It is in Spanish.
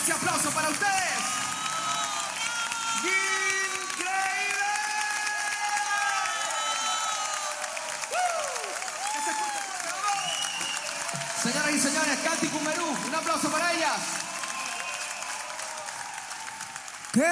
ese aplauso para ustedes. ¡Increíble! Que se escuche fuerte, vamos. Señoras y señores, Katy Kumerú.